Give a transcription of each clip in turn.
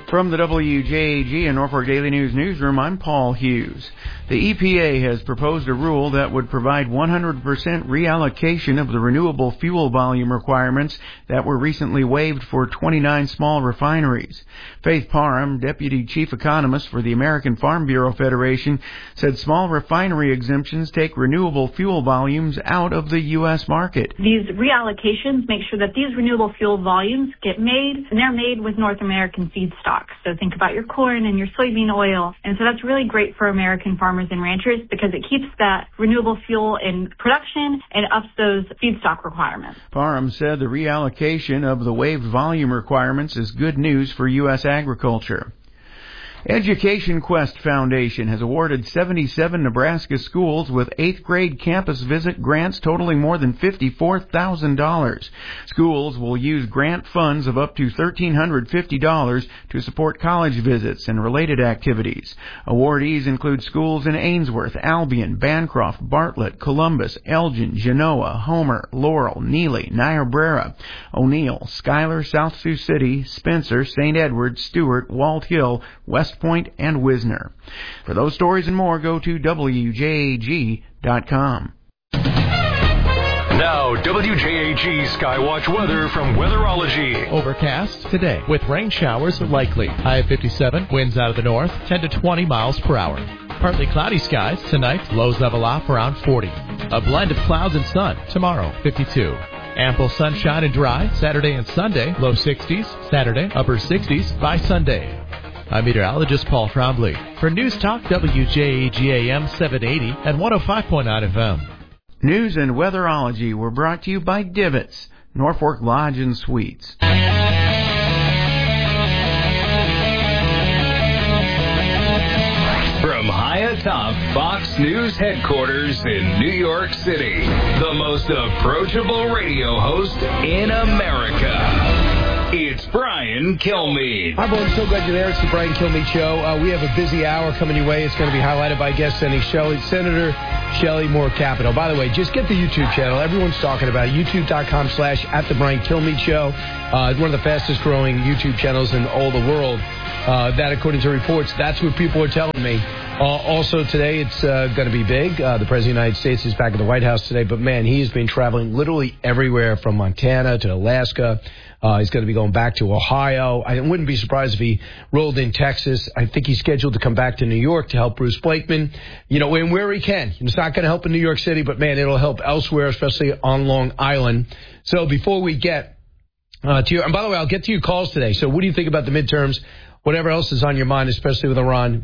From the WJAG and Norfolk Daily News newsroom, I'm Paul Hughes. The EPA has proposed a rule that would provide 100% reallocation of the renewable fuel volume requirements that were recently waived for 29 small refineries. Faith Parham, Deputy Chief Economist for the American Farm Bureau Federation, said small refinery exemptions take renewable fuel volumes out of the U.S. market. These reallocations make sure that these renewable fuel volumes get made, and they're made with North American feedstocks. So think about your corn and your soybean oil. And so that's really great for American farmers and ranchers because it keeps that renewable fuel in production and ups those feedstock requirements. Parham said the reallocation of the waived volume requirements is good news for U.S. agriculture. Education Quest Foundation has awarded 77 Nebraska schools with 8th grade campus visit grants totaling more than $54,000. Schools will use grant funds of up to $1,350 to support college visits and related activities. Awardees include schools in Ainsworth, Albion, Bancroft, Bartlett, Columbus, Elgin, Genoa, Homer, Laurel, Neely, Niobrara, O'Neill, Schuyler, South Sioux City, Spencer, St. Edward, Stewart, Walt Hill, West Point, and Wisner. For those stories and more, go to WJAG.com. Now, WJAG Skywatch weather from Weatherology. Overcast today with rain showers likely. High of 57, winds out of the north, 10 to 20 miles per hour. Partly cloudy skies tonight, lows level off around 40. A blend of clouds and sun tomorrow, 52. Ample sunshine and dry Saturday and Sunday, low 60s. Saturday, upper 60s by Sunday. I'm meteorologist Paul Trombley for News Talk WJAG AM 780 and 105.9 FM. News and Weatherology were brought to you by Divots, Norfolk Lodge and Suites. From high atop Fox News headquarters in New York City, the most approachable radio host in America. It's Brian Kilmeade. Hi, everyone. So glad you're there. It's the Brian Kilmeade Show. We have a busy hour coming your way. It's going to be highlighted by guest Senator Shelley Moore Capito. By the way, just get the YouTube channel. Everyone's talking about it. YouTube.com/@the-Brian-Kilmeade-Show. One of the fastest growing YouTube channels in all the world. That, according to reports, that's what people are telling me. Also today, it's going to be big. The President of the United States is back at the White House today. But, man, he has been traveling literally everywhere from Montana to Alaska. He's going to be going back to Ohio. I wouldn't be surprised if he rolled in Texas. I think he's scheduled to come back to New York to help Bruce Blakeman, and where he can. It's not going to help in New York City, but, man, it'll help elsewhere, especially on Long Island. So before we get to your, and by the way, I'll get to your calls today. So what do you think about the midterms? Whatever else is on your mind, especially with Iran,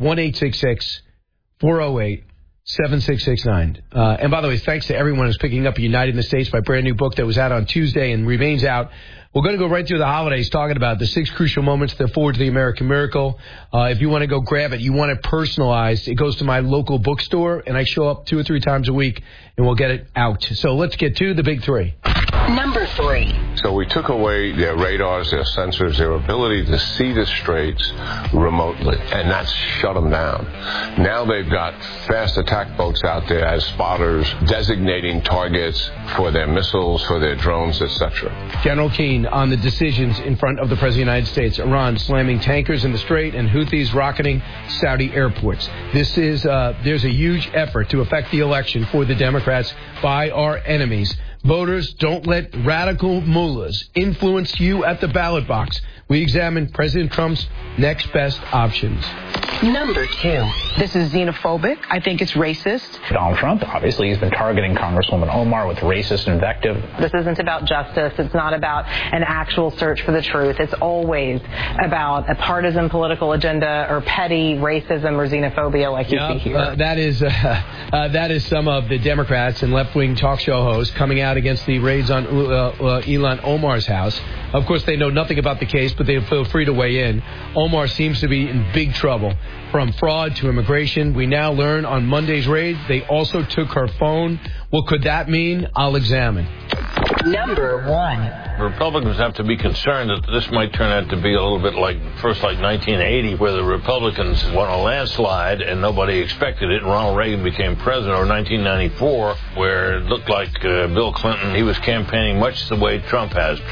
1-866-408-7669. And by the way, thanks to everyone who's picking up United in the States, my brand new book that was out on Tuesday and remains out. We're going to go right through the holidays talking about the 6 crucial moments that forward to the American miracle. If you want to go grab it, you want it personalized, it goes to my local bookstore, and I show up 2 or 3 times a week, and we'll get it out. So let's get to the big 3. Number 3. So we took away their radars, their sensors, their ability to see the straits remotely, and that's shut them down. Now they've got fast attack boats out there as spotters, designating targets for their missiles, for their drones, etc. General Keane on the decisions in front of the President of the United States. Iran slamming tankers in the Strait and Houthis rocketing Saudi airports. This is there's a huge effort to affect the election for the Democrats by our enemies. Voters, don't let radical mullahs influence you at the ballot box. We examine President Trump's next best options. Number 2. This is xenophobic. I think it's racist. Donald Trump, obviously, he's been targeting Congresswoman Omar with racist invective. This isn't about justice. It's not about an actual search for the truth. It's always about a partisan political agenda or petty racism or xenophobia like you see here. That is some of the Democrats and left-wing talk show hosts coming out against the raids on Ilhan Omar's house. Of course, they know nothing about the case, but they feel free to weigh in. Omar seems to be in big trouble. From fraud to immigration, we now learn on Monday's raid, they also took her phone. What could that mean? I'll examine. Number 1. Republicans have to be concerned that this might turn out to be a little bit like 1980, where the Republicans won a landslide and nobody expected it, and Ronald Reagan became president, or 1994, where it looked like Bill Clinton, he was campaigning much the way Trump has.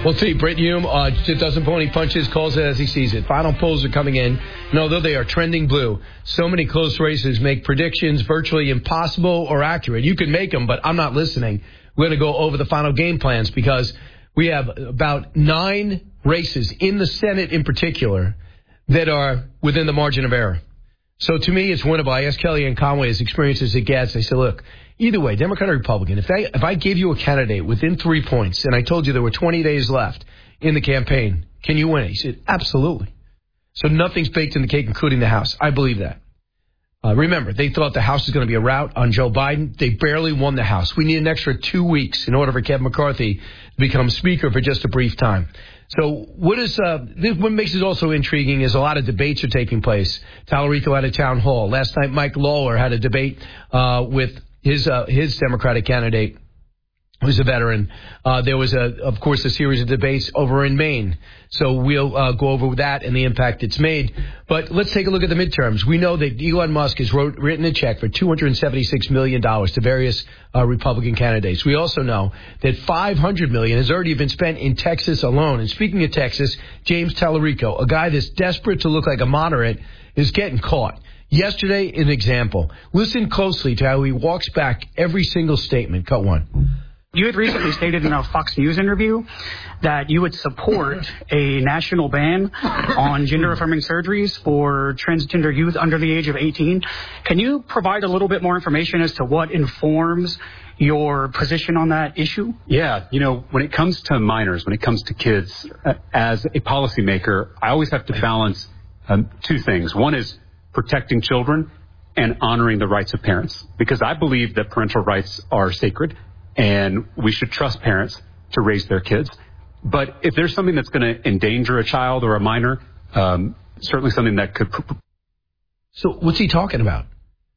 We'll see. Brit Hume just doesn't pull any punches, calls it as he sees it. Final polls are coming in, and although they are trending blue, so many close races make predictions virtually impossible or accurate. You can make them, but I'm not listening. We're going to go over the final game plans because we have about 9 races in the Senate in particular that are within the margin of error. So to me, it's winnable. I asked Kellyanne Conway, as experienced as it gets, I said, look, either way, Democrat or Republican, if I gave you a candidate within 3 points and I told you there were 20 days left in the campaign, can you win it? He said, absolutely. So nothing's baked in the cake, including the House. I believe that. Remember, they thought the House was going to be a rout on Joe Biden. They barely won the House. We need an extra 2 weeks in order for Kevin McCarthy to become Speaker for just a brief time. So what makes it also intriguing is a lot of debates are taking place. Tallarico had a town hall. Last night, Mike Lawler had a debate with his Democratic candidate, who's a veteran. There was, of course, a series of debates over in Maine. So we'll go over that and the impact it's made. But let's take a look at the midterms. We know that Elon Musk has written a check for $276 million to various Republican candidates. We also know that $500 million has already been spent in Texas alone. And speaking of Texas, James Tallarico, a guy that's desperate to look like a moderate, is getting caught. Yesterday, an example. Listen closely to how he walks back every single statement. Cut 1. You had recently stated in a Fox News interview that you would support a national ban on gender-affirming surgeries for transgender youth under the age of 18. Can you provide a little bit more information as to what informs your position on that issue? Yeah, when it comes to minors, when it comes to kids, as a policymaker, I always have to balance 2 things. One is protecting children and honoring the rights of parents, because I believe that parental rights are sacred and we should trust parents to raise their kids. But if there's something that's going to endanger a child or a minor, certainly something that could... So what's he talking about?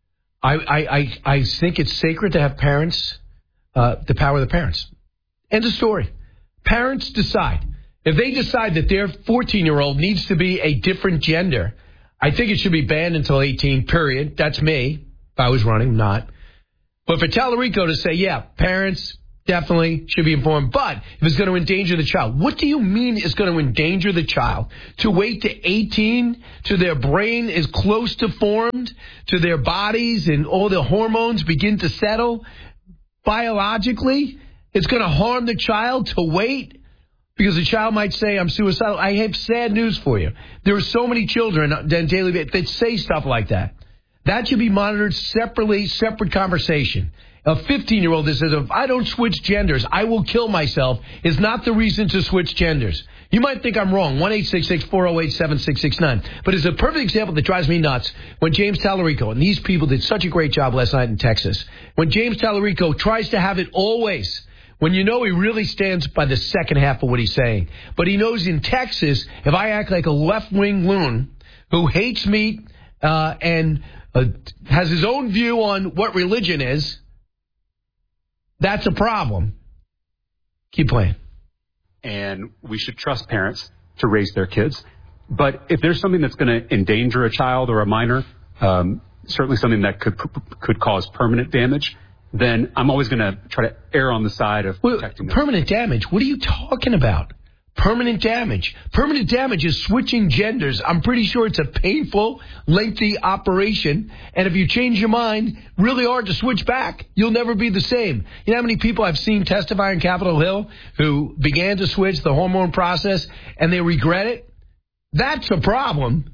I think it's sacred to have parents, the power of the parents. End of story. Parents decide. If they decide that their 14-year-old needs to be a different gender, I think it should be banned until 18, period. That's me. If I was running, not. But for Tallarico to say, yeah, parents definitely should be informed, but if it's going to endanger the child, what do you mean it's going to endanger the child? To wait to 18 till their brain is close to formed, to their bodies and all the hormones begin to settle biologically? It's going to harm the child to wait? Because the child might say, I'm suicidal. I have sad news for you. There are so many children on a daily basis that say stuff like that. That should be monitored separately, separate conversation. A 15-year-old that says, if I don't switch genders, I will kill myself, is not the reason to switch genders. You might think I'm wrong, 1-866-408-7669. But it's a perfect example that drives me nuts when James Tallarico, and these people did such a great job last night in Texas, when James Tallarico tries to have it always, when you know he really stands by the second half of what he's saying. But he knows in Texas, if I act like a left-wing loon who hates meat and has his own view on what religion is, that's a problem. Keep playing. And we should trust parents to raise their kids. But if there's something that's going to endanger a child or a minor, certainly something that could cause permanent damage, then I'm always going to try to err on the side of protecting them. Permanent damage? What are you talking about? Permanent damage. Permanent damage is switching genders. I'm pretty sure it's a painful, lengthy operation. And if you change your mind, really hard to switch back. You'll never be the same. You know how many people I've seen testify on Capitol Hill who began to switch the hormone process and they regret it? That's a problem.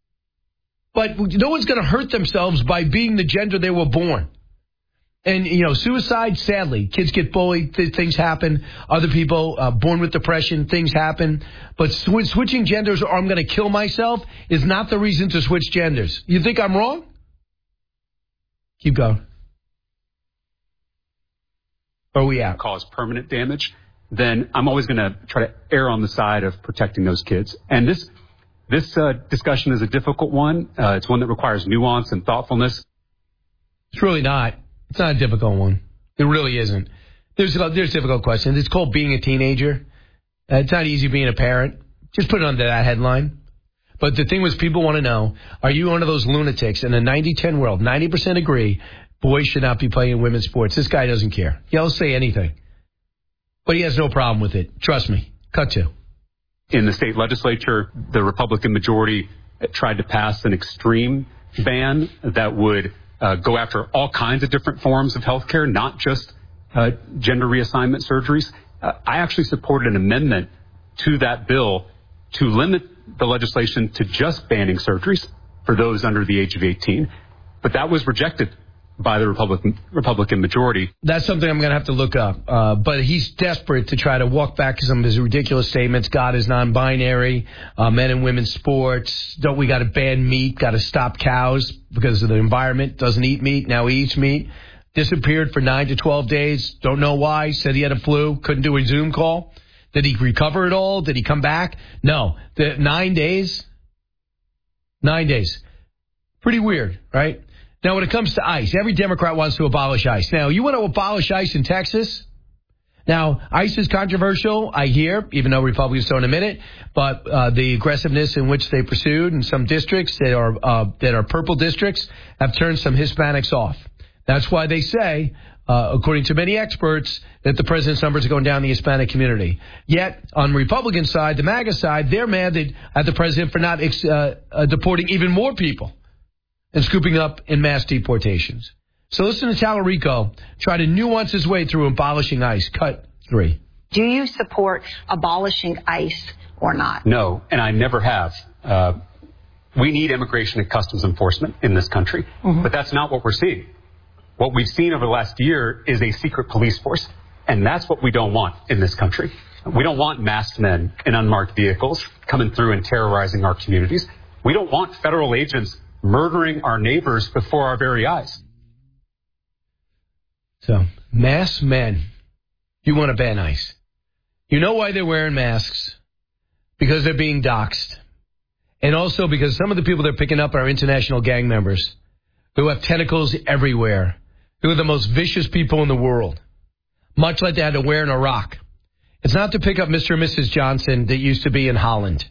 But no one's going to hurt themselves by being the gender they were born. And, suicide, sadly, kids get bullied, things happen. Other people born with depression, things happen. But switching genders or I'm going to kill myself is not the reason to switch genders. You think I'm wrong? Keep going. Are we out? Cause permanent damage, then I'm always going to try to err on the side of protecting those kids. And this discussion is a difficult one. It's one that requires nuance and thoughtfulness. It's really not. It's not a difficult one. It really isn't. There's difficult questions. It's called being a teenager. It's not easy being a parent. Just put it under that headline. But the thing was, people want to know, are you one of those lunatics in the 90-10 world? 90% agree boys should not be playing women's sports. This guy doesn't care. He'll say anything. But he has no problem with it. Trust me. Cut to. In the state legislature, the Republican majority tried to pass an extreme ban that would go after all kinds of different forms of health care, not just gender reassignment surgeries. I actually supported an amendment to that bill to limit the legislation to just banning surgeries for those under the age of 18. But that was rejected by the Republican majority. That's something I'm going to have to look up. But he's desperate to try to walk back some of his ridiculous statements. God is non-binary, men and women's sports. Don't we got to ban meat, got to stop cows because of the environment, doesn't eat meat, now he eats meat. Disappeared for 9 to 12 days. Don't know why. Said he had a flu. Couldn't do a Zoom call. Did he recover at all? Did he come back? No. 9 days. 9 days. Pretty weird, right? Now, when it comes to ICE, every Democrat wants to abolish ICE. Now, you want to abolish ICE in Texas? Now, ICE is controversial, I hear, even though Republicans don't admit it, but the aggressiveness in which they pursued in some districts that are purple districts have turned some Hispanics off. That's why they say, according to many experts, that the president's numbers are going down in the Hispanic community. Yet, on the Republican side, the MAGA side, they're mad at the president for not deporting even more people and scooping up in mass deportations. So listen to Tallarico try to nuance his way through abolishing ICE. Cut 3. Do you support abolishing ICE or not? No, and I never have. We need immigration and customs enforcement in this country, but that's not what we're seeing. What we've seen over the last year is a secret police force, and that's what we don't want in this country. We don't want masked men in unmarked vehicles coming through and terrorizing our communities. We don't want federal agents murdering our neighbors before our very eyes. So, masked men, you want to ban ICE. You know why they're wearing masks? Because they're being doxxed. And also because some of the people they're picking up are international gang members who have tentacles everywhere, who are the most vicious people in the world, much like they had to wear in Iraq. It's not to pick up Mr. and Mrs. Johnson that used to be in Holland.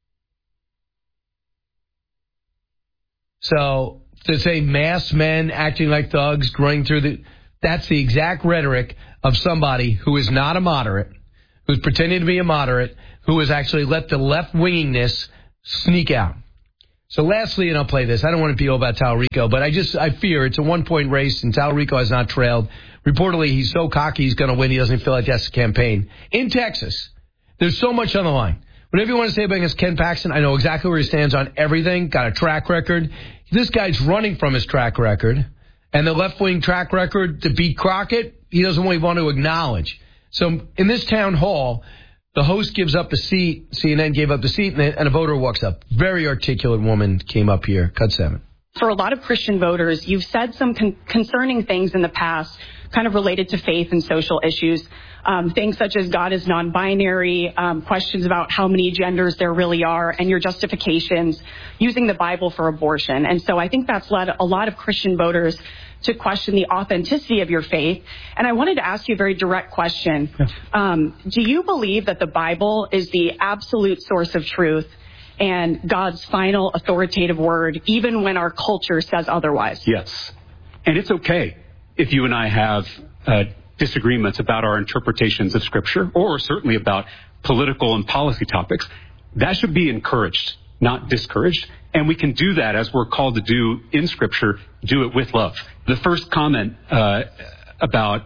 So to say masked men acting like thugs, running through that's the exact rhetoric of somebody who is not a moderate, who's pretending to be a moderate, who has actually let the left-winginess sneak out. So lastly, and I'll play this, I don't want to be all about Tallarico, but I fear it's a one-point race and Tallarico has not trailed. Reportedly, he's so cocky he's going to win, he doesn't feel like that's the campaign. In Texas, there's so much on the line. Whatever you want to say about Ken Paxton, I know exactly where he stands on everything, got a track record. This guy's running from his track record, and the left-wing track record to beat Crockett, he doesn't really want to acknowledge. So in this town hall, the host gives up the seat, CNN gave up the seat, and a voter walks up. Very articulate woman came up here. Cut 7. For a lot of Christian voters, you've said some concerning things in the past, kind of related to faith and social issues. Things such as God is non-binary, questions about how many genders there really are, and your justifications using the Bible for abortion. And so I think that's led a lot of Christian voters to question the authenticity of your faith. And I wanted to ask you a very direct question. Do you believe that the Bible is the absolute source of truth and God's final authoritative word, even when our culture says otherwise? Yes. And it's okay if you and I have disagreements about our interpretations of Scripture, or certainly about political and policy topics. That should be encouraged, not discouraged. And we can do that, as we're called to do in Scripture, do it with love. The first comment about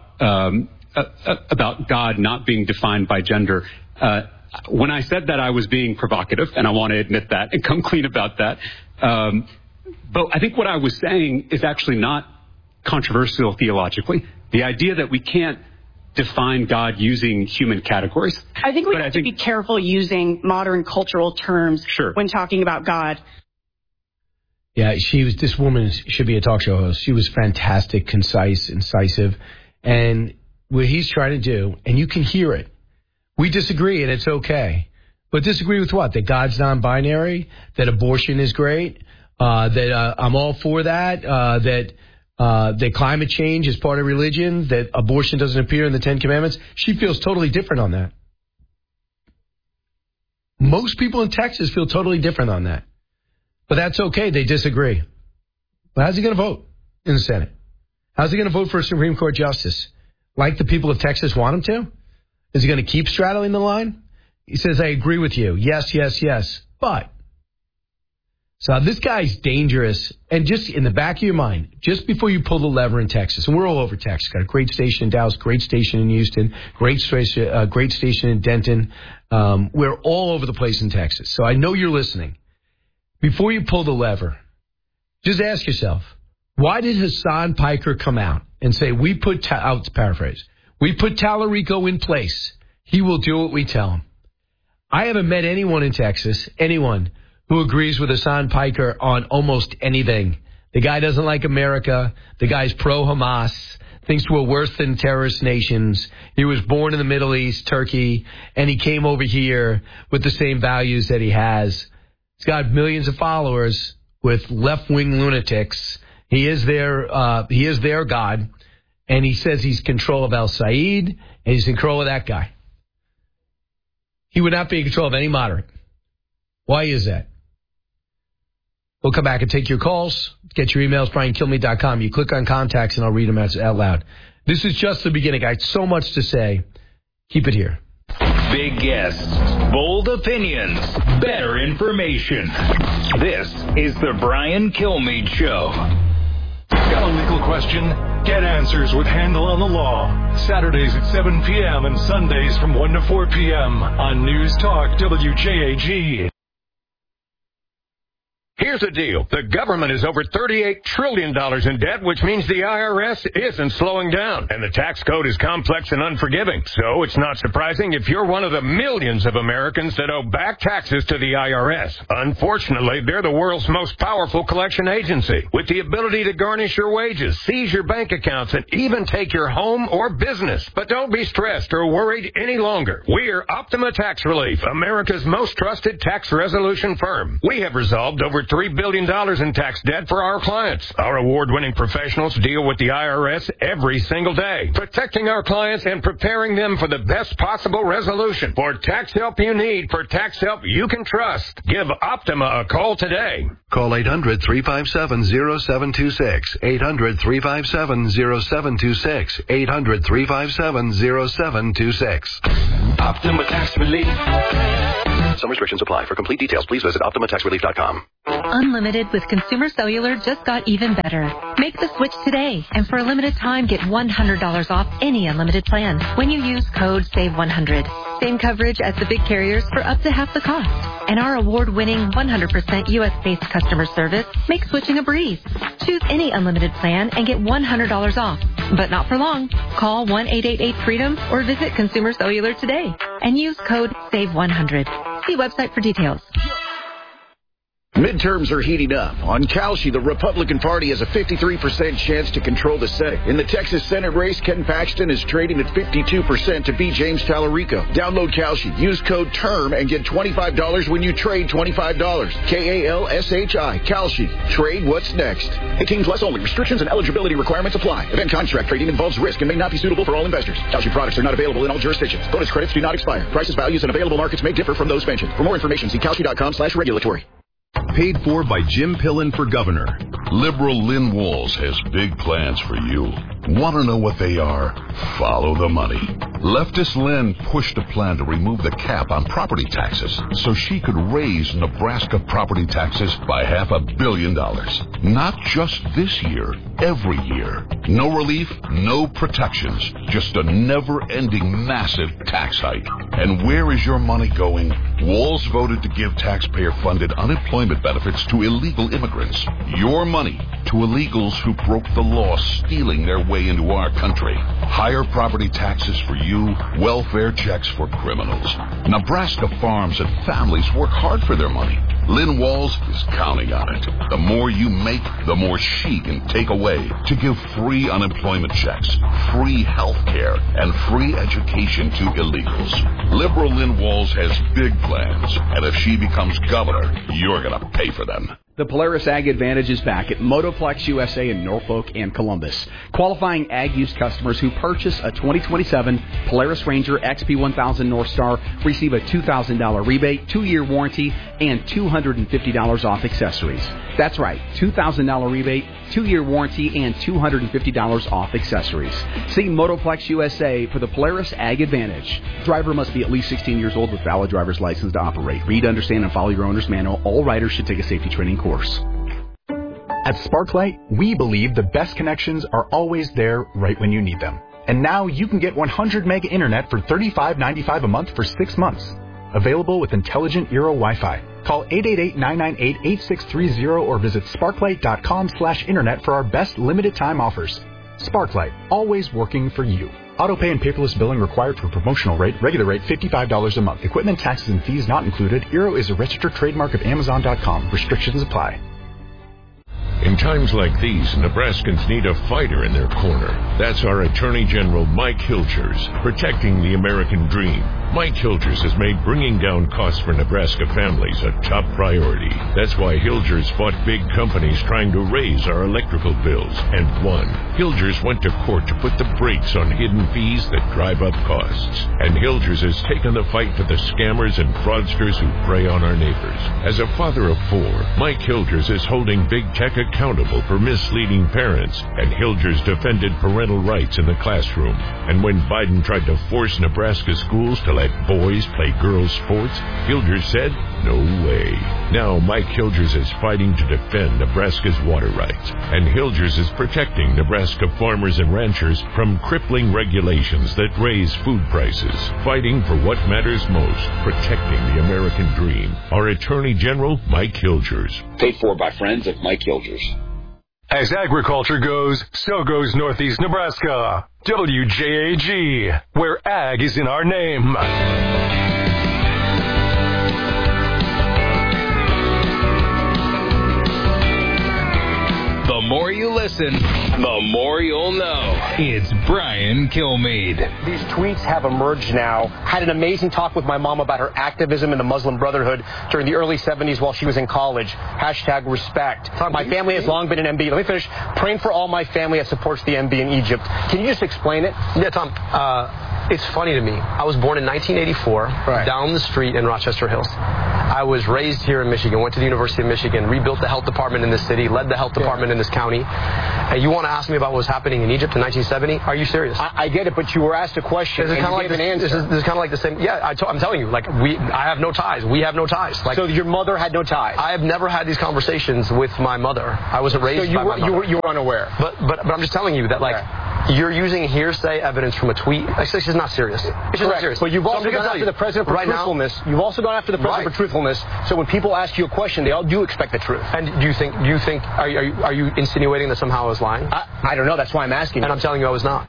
God not being defined by gender, when I said that, I was being provocative, and I want to admit that and come clean about that. But I think what I was saying is actually not controversial theologically. The idea that we can't define God using human categories. I think we have to be careful using modern cultural terms when talking about God. Yeah, this woman should be a talk show host. She was fantastic, concise, incisive. And what he's trying to do, and you can hear it, we disagree and it's okay. But disagree with what? That God's non-binary? That abortion is great? That I'm all for that? That climate change is part of religion? That abortion doesn't appear in the Ten Commandments? She feels totally different on that. Most people in Texas feel totally different on that. But that's okay. They disagree. But how's he going to vote in the Senate? How's he going to vote for a Supreme Court justice? Like the people of Texas want him to? Is he going to keep straddling the line? He says, I agree with you. Yes, yes, yes. But, so this guy's dangerous. And just in the back of your mind, just before you pull the lever in Texas, and we're all over Texas, got a great station in Dallas, great station in Houston, great station in Denton. We're all over the place in Texas. So I know you're listening. Before you pull the lever, just ask yourself, why did Hassan Piker come out and say, we put Tallarico in place. He will do what we tell him. I haven't met anyone in Texas, anyone who agrees with Hassan Piker on almost anything. The guy doesn't like America. The guy's pro-Hamas, thinks we're worse than terrorist nations. He was born in the Middle East, Turkey, and he came over here with the same values that he has. He's got millions of followers with left-wing lunatics. He is their God, and he says he's in control of al-Said, and he's in control of that guy. He would not be in control of any moderate. Why is that? We'll come back and take your calls. Get your emails, BrianKilmeade.com. You click on contacts, and I'll read them out loud. This is just the beginning. I have so much to say. Keep it here. Big guests, bold opinions, better information. This is the Brian Kilmeade Show. Got a legal question? Get answers with Handel on the Law. Saturdays at 7 p.m. and Sundays from 1 to 4 p.m. on News Talk WJAG. Here's the deal. The government is over $38 trillion in debt, which means the IRS isn't slowing down. And the tax code is complex and unforgiving. So it's not surprising if you're one of the millions of Americans that owe back taxes to the IRS. Unfortunately, they're the world's most powerful collection agency, with the ability to garnish your wages, seize your bank accounts, and even take your home or business. But don't be stressed or worried any longer. We're Optima Tax Relief, America's most trusted tax resolution firm. We have resolved over $3 billion in tax debt for our clients. Our award-winning professionals deal with the IRS every single day, protecting our clients and preparing them for the best possible resolution. For tax help you need, for tax help you can trust, give Optima a call today. Call 800-357-0726, 800-357-0726, 800-357-0726. Optima Tax Relief. Some restrictions apply. For complete details, please visit OptimaTaxRelief.com. Unlimited with Consumer Cellular just got even better. Make the switch today, and for a limited time, get $100 off any unlimited plan when you use code SAVE100. Same coverage as the big carriers for up to half the cost. And our award-winning 100% U.S.-based customer service makes switching a breeze. Choose any unlimited plan and get $100 off. But not for long. Call 1-888-FREEDOM or visit Consumer Cellular today and use code SAVE100. See website for details. Midterms are heating up. On Kalshi, the Republican Party has a 53% chance to control the Senate. In the Texas Senate race, Ken Paxton is trading at 52% to beat James Tallarico. Download Kalshi. Use code TERM and get $25 when you trade $25. Kalshi. Kalshi. Trade what's next. 18 plus only. Restrictions and eligibility requirements apply. Event contract trading involves risk and may not be suitable for all investors. Kalshi products are not available in all jurisdictions. Bonus credits do not expire. Prices, values, and available markets may differ from those mentioned. For more information, see Kalshi.com/regulatory. Paid for by Jim Pillen for governor. Liberal Lynn Walls has big plans for you. Want to know what they are? Follow the money. Leftist Lynn pushed a plan to remove the cap on property taxes so she could raise Nebraska property taxes by $500 million. Not just this year, every year. No relief, no protections, just a never-ending massive tax hike. And where is your money going? Walls voted to give taxpayer-funded unemployment benefits to illegal immigrants. Your money to illegals who broke the law, stealing their way into our country. Higher property taxes for you, welfare checks for criminals. Nebraska farms and families work hard for their money. Lynn Walls is counting on it. The more you make, the more she can take away to give free unemployment checks, free health care, and free education to illegals. Liberal Lynn Walls has big plans, and if she becomes governor, you're going to pay for them. The Polaris Ag Advantage is back at Motoplex USA in Norfolk and Columbus. Qualifying Ag Use customers who purchase a 2027 Polaris Ranger XP1000 North Star receive a $2,000 rebate, 2-year warranty, and $250 off accessories. That's right, $2,000 rebate, 2-year warranty, and $250 off accessories. See Motoplex USA for the Polaris Ag Advantage. Driver must be at least 16 years old with valid driver's license to operate. Read, understand, and follow your owner's manual. All riders should take a safety training course. At Sparklight, we believe the best connections are always there right when you need them. And now you can get 100 meg internet for $35.95 a month for 6 months. Available with intelligent Eero Wi-Fi. Call 888-998-8630 or visit sparklight.com/internet for our best limited time offers. Sparklight, always working for you. Autopay and paperless billing required for promotional rate. Regular rate $55 a month. Equipment, taxes, and fees not included. Eero is a registered trademark of Amazon.com. Restrictions apply. In times like these, Nebraskans need a fighter in their corner. That's our Attorney General Mike Hilgers, protecting the American dream. Mike Hilgers has made bringing down costs for Nebraska families a top priority. That's why Hilgers fought big companies trying to raise our electrical bills and won. Hilgers went to court to put the brakes on hidden fees that drive up costs. And Hilgers has taken the fight to the scammers and fraudsters who prey on our neighbors. As a father of 4, Mike Hilgers is holding big tech accountable for misleading parents, and Hilgers defended parental rights in the classroom. And when Biden tried to force Nebraska schools to let boys play girls' sports, Hilgers said, no way. Now Mike Hilgers is fighting to defend Nebraska's water rights, and Hilgers is protecting Nebraska farmers and ranchers from crippling regulations that raise food prices, fighting for what matters most, protecting the American dream. Our Attorney General, Mike Hilgers. Paid for by friends of Mike Hilgers. As agriculture goes, so goes Northeast Nebraska. WJAG, where ag is in our name. The more you listen, the more you'll know. It's Brian Kilmeade. These tweets have emerged now. Had an amazing talk with my mom about her activism in the Muslim Brotherhood during the early 70s while she was in college. #respect. My family has long been an MB. Let me finish. Praying for all my family that supports the MB in Egypt. Can you just explain it? Yeah, Tom. It's funny to me. I was born in 1984 down the street in Rochester Hills. I was raised here in Michigan, went to the University of Michigan, rebuilt the health department in this city, led the health department in this county. And you want to ask me about what was happening in Egypt in 1970? Are you serious? I get it, but you were asked a question and you gave an answer. This is kind of like the same. Yeah, I'm telling you, like, I have no ties. We have no ties. Like, so your mother had no ties? I have never had these conversations with my mother. I wasn't raised by my mother. You were unaware. But I'm just telling you that, like, you're using hearsay evidence from a tweet. This is not serious. It's just not serious. But you've also gone after the president for truthfulness. You've also gone after the president for truthfulness. So when people ask you a question, they all do expect the truth. And do you think? Are you insinuating that somehow I was lying? I don't know. That's why I'm asking. And I'm telling you I was not.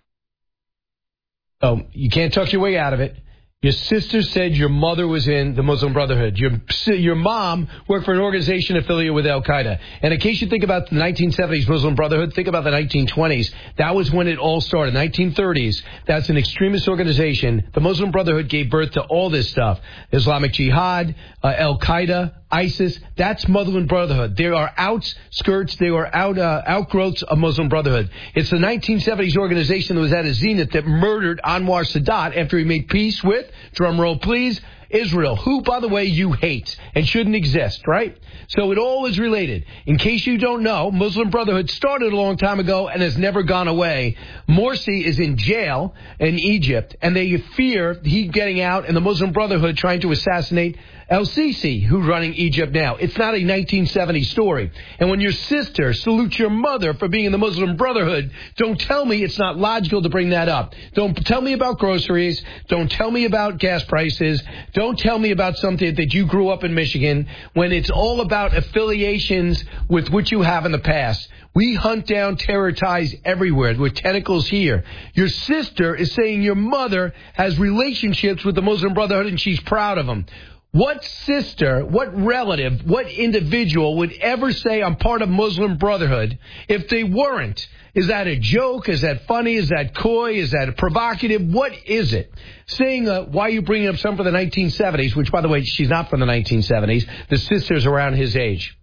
Oh, you can't talk your way out of it. Your sister said your mother was in the Muslim Brotherhood. Your mom worked for an organization affiliated with Al-Qaeda. And in case you think about the 1970s Muslim Brotherhood, think about the 1920s. That was when it all started. 1930s, that's an extremist organization. The Muslim Brotherhood gave birth to all this stuff. Islamic Jihad, Al-Qaeda, ISIS, that's Muslim Brotherhood. They are outskirts, they are outgrowths of Muslim Brotherhood. It's the 1970s organization that was at a zenith that murdered Anwar Sadat after he made peace with, drum roll please, Israel, who, by the way, you hate and shouldn't exist, right? So it all is related. In case you don't know, Muslim Brotherhood started a long time ago and has never gone away. Morsi is in jail in Egypt, and they fear he getting out and the Muslim Brotherhood trying to assassinate El-Sisi, who's running Egypt now. It's not a 1970s story. And when your sister salutes your mother for being in the Muslim Brotherhood, don't tell me it's not logical to bring that up. Don't tell me about groceries. Don't tell me about gas prices. Don't tell me about something that you grew up in Michigan when it's all about affiliations with what you have in the past. We hunt down terror ties everywhere with tentacles here. Your sister is saying your mother has relationships with the Muslim Brotherhood and she's proud of them. What sister, what relative, what individual would ever say I'm part of Muslim Brotherhood if they weren't? Is that a joke? Is that funny? Is that coy? Is that provocative? What is it? Saying, why are you bringing up some from the 1970s, which, by the way, she's not from the 1970s. The sister's around his age.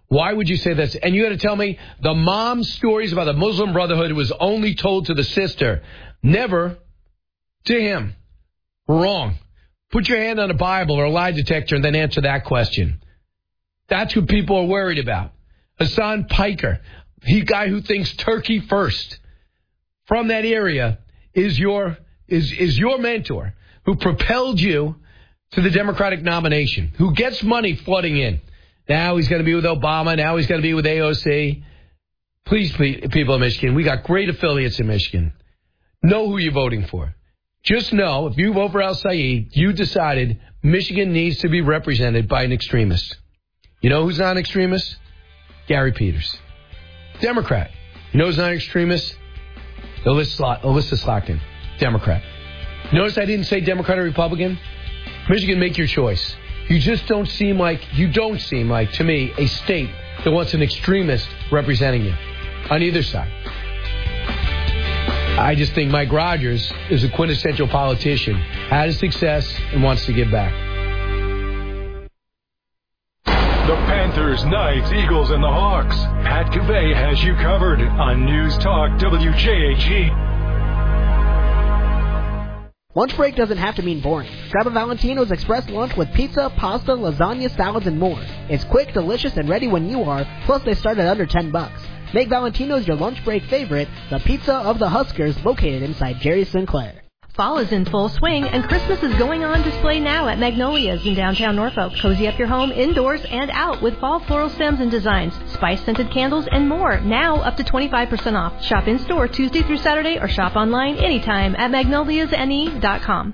Why would you say this? And you got to tell me the mom's stories about the Muslim Brotherhood was only told to the sister, never to him. Wrong. Put your hand on a Bible or a lie detector and then answer that question. That's what people are worried about. Hassan Piker, he guy who thinks Turkey first, from that area, is your mentor who propelled you to the Democratic nomination, who gets money flooding in. Now he's going to be with Obama. Now he's going to be with AOC. Please, people of Michigan, we got great affiliates in Michigan. Know who you're voting for. Just know, if you vote for al-Sayed, you decided Michigan needs to be represented by an extremist. You know who's not an extremist? Gary Peters. Democrat. You know who's not an extremist? Alyssa Slotkin. Democrat. Notice I didn't say Democrat or Republican? Michigan, make your choice. You don't seem like, to me, a state that wants an extremist representing you on either side. I just think Mike Rogers is a quintessential politician, had a success, and wants to give back. The Panthers, Knights, Eagles, and the Hawks. Pat Cavey has you covered on News Talk WJAG. Lunch break doesn't have to mean boring. Grab a Valentino's Express lunch with pizza, pasta, lasagna, salads, and more. It's quick, delicious, and ready when you are, plus they start at under $10. Make Valentino's your lunch break favorite, the pizza of the Huskers, located inside Jerry Sinclair. Fall is in full swing, and Christmas is going on display now at Magnolia's in downtown Norfolk. Cozy up your home indoors and out with fall floral stems and designs, spice-scented candles, and more. Now up to 25% off. Shop in-store Tuesday through Saturday or shop online anytime at magnoliasne.com.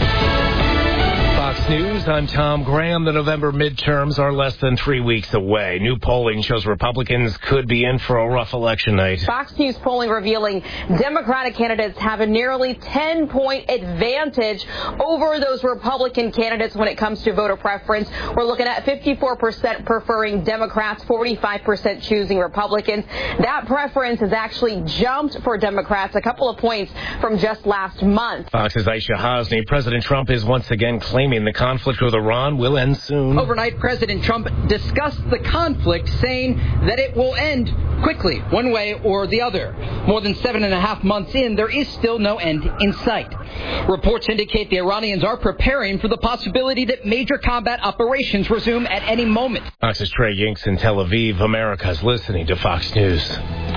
Fox News, I'm Tom Graham. The November midterms are less than 3 weeks away. New polling shows Republicans could be in for a rough election night. Fox News polling revealing Democratic candidates have a nearly 10-point advantage over those Republican candidates when it comes to voter preference. We're looking at 54% preferring Democrats, 45% choosing Republicans. That preference has actually jumped for Democrats a couple of points from just last month. Fox's Aisha Hasni. President Trump is once again claiming the conflict with Iran will end soon. Overnight, President Trump discussed the conflict, saying that it will end quickly, one way or the other. More than 7.5 months in, there is still no end in sight. Reports indicate the Iranians are preparing for the possibility that major combat operations resume at any moment. Fox's Trey Yinks in Tel Aviv. America's listening to Fox News.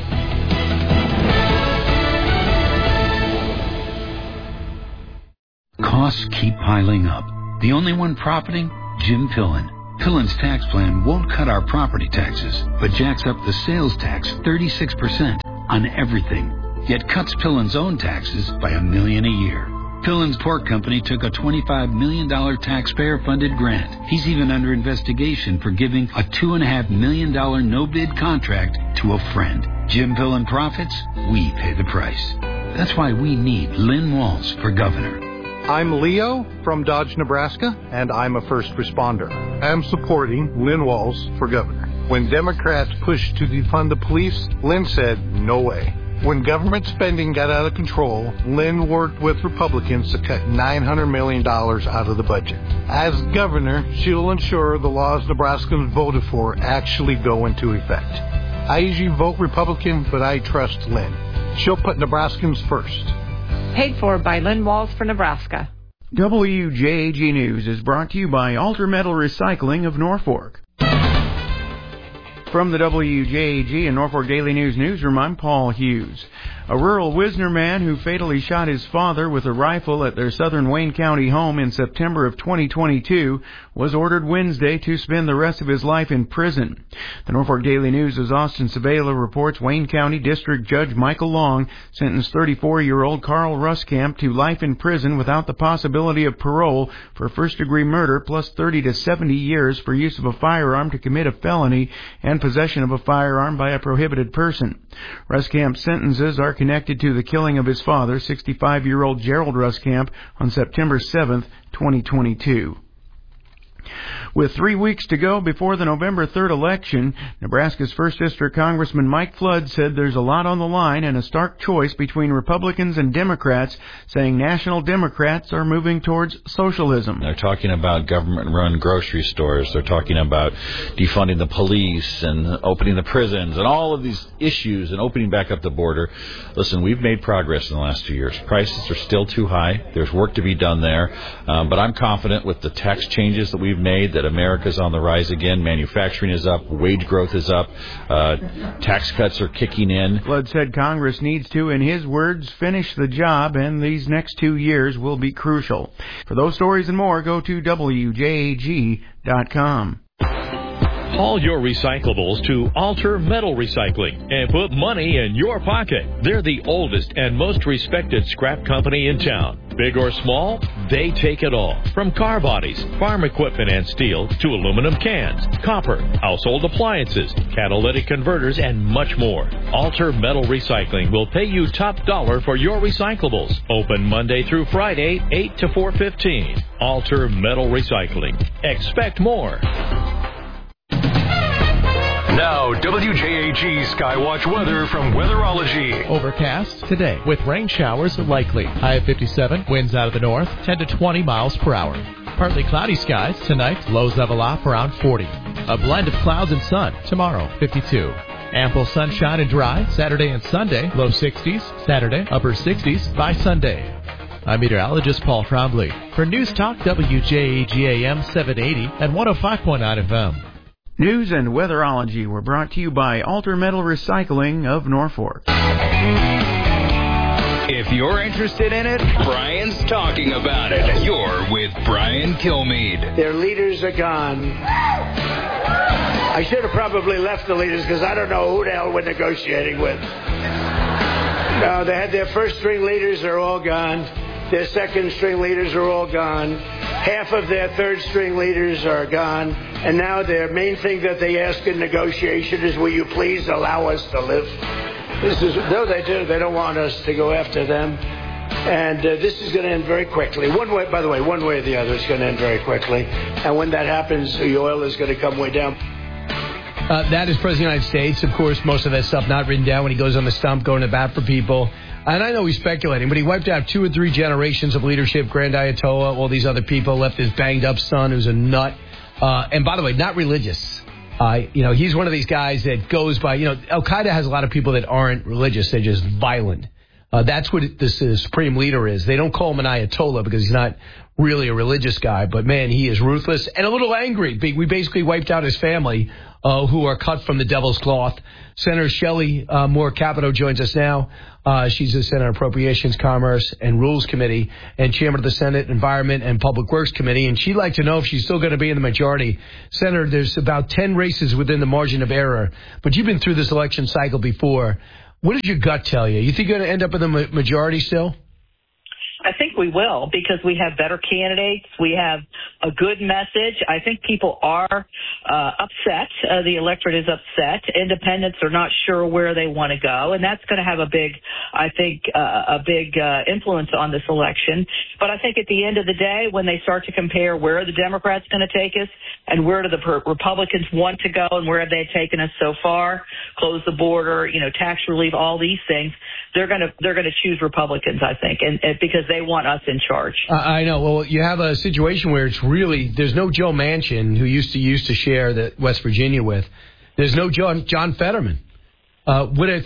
Costs keep piling up. The only one profiting? Jim Pillen. Pillen's tax plan won't cut our property taxes, but jacks up the sales tax 36% on everything, yet cuts Pillen's own taxes by $1 million a year. Pillen's pork company took a $25 million taxpayer-funded grant. He's even under investigation for giving a $2.5 million no-bid contract to a friend. Jim Pillen profits, we pay the price. That's why we need Lynn Walls for governor. I'm Leo from Dodge, Nebraska, and I'm a first responder. I'm supporting Lynn Walls for governor. When Democrats pushed to defund the police, Lynn said, no way. When government spending got out of control, Lynn worked with Republicans to cut $900 million out of the budget. As governor, she'll ensure the laws Nebraskans voted for actually go into effect. I usually vote Republican, but I trust Lynn. She'll put Nebraskans first. Paid for by Lynn Walls for Nebraska. WJAG News is brought to you by Alter Metal Recycling of Norfolk. From the WJAG and Norfolk Daily News newsroom, I'm Paul Hughes. A rural Wisner man who fatally shot his father with a rifle at their southern Wayne County home in September of 2022 was ordered Wednesday to spend the rest of his life in prison. The Norfolk Daily News' Austin Sabela reports Wayne County District Judge Michael Long sentenced 34-year-old Carl Ruskamp to life in prison without the possibility of parole for first-degree murder plus 30 to 70 years for use of a firearm to commit a felony and possession of a firearm by a prohibited person. Ruskamp's sentences are connected to the killing of his father, 65-year-old Gerald Ruskamp, on September 7, 2022. With 3 weeks to go before the November 3rd election, Nebraska's 1st District Congressman Mike Flood said there's a lot on the line and a stark choice between Republicans and Democrats, saying national Democrats are moving towards socialism. They're talking about government-run grocery stores. They're talking about defunding the police and opening the prisons and all of these issues and opening back up the border. Listen, we've made progress in the last 2 years. Prices are still too high. There's work to be done there. But I'm confident with the tax changes that we've made that America's on the rise again. Manufacturing is up. Wage growth is up. Tax cuts are kicking in. Flood said Congress needs to, in his words, finish the job, and these next 2 years will be crucial. For those stories and more, go to WJAG.com. Haul your recyclables to Alter Metal Recycling and put money in your pocket. They're the oldest and most respected scrap company in town. Big or small, they take it all. From car bodies, farm equipment and steel, to aluminum cans, copper, household appliances, catalytic converters, and much more. Alter Metal Recycling will pay you top dollar for your recyclables. Open Monday through Friday, 8 to 4:15. Alter Metal Recycling. Expect more. Now, WJAG Skywatch weather from Weatherology. Overcast today with rain showers likely. High of 57, winds out of the north, 10 to 20 miles per hour. Partly cloudy skies tonight, lows level off around 40. A blend of clouds and sun tomorrow, 52. Ample sunshine and dry Saturday and Sunday, low 60s. Saturday, upper 60s by Sunday. I'm meteorologist Paul Trombley for News Talk WJAG AM 780 and 105.9 FM. News and Weatherology were brought to you by Alter Metal Recycling of Norfolk. If you're interested in it, Brian's talking about it. You're with Brian Kilmeade. Their leaders are gone. I should have probably left the leaders because I don't know who the hell we're negotiating with. No, they had their first string leaders are all gone. Their second string leaders are all gone. Half of their third string leaders are gone. And now their main thing that they ask in negotiation is, will you please allow us to live? No, they do. They don't want us to go after them. And this is going to end very quickly. One way, by the way, one way or the other, it's going to end very quickly. And when that happens, the oil is going to come way down. That is President of the United States. Of course, most of that stuff not written down when he goes on the stump, going to bat for people. And I know he's speculating, but he wiped out 2 or 3 generations of leadership. Grand Ayatollah, all these other people, left his banged-up son who's a nut. And by the way, not religious. He's one of these guys that goes by, Al-Qaeda has a lot of people that aren't religious. They're just violent. That's what the supreme leader is. They don't call him an Ayatollah because he's not really a religious guy. But, man, he is ruthless and a little angry. We basically wiped out his family, who are cut from the devil's cloth. Senator Shelley Moore Capito joins us now. She's the Senate Appropriations, Commerce, and Rules Committee and chairman of the Senate Environment and Public Works Committee. And she'd like to know if she's still going to be in the majority. Senator, there's about 10 races within the margin of error. But you've been through this election cycle before. What does your gut tell you? You think you're going to end up in the majority still? I think we will, because we have better candidates. We have a good message. I think people are upset. The electorate is upset. Independents are not sure where they want to go, and that's going to have a big influence on this election. But I think at the end of the day, when they start to compare where are the Democrats going to take us and where do the Republicans want to go and where have they taken us so far, close the border, tax relief, all these things, they're going to choose Republicans, I think, and because they want us in charge. I know. Well, you have a situation where it's really, there's no Joe Manchin, who used to share the West Virginia with. There's no John Fetterman. With a